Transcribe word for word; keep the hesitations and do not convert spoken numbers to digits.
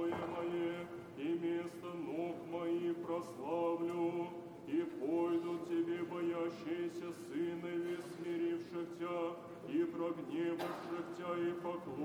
святое мое, и место ног моих прославлю, и пойдут тебе боящиеся сынови, смиривших тя, и прогневавших тя, и поклонятся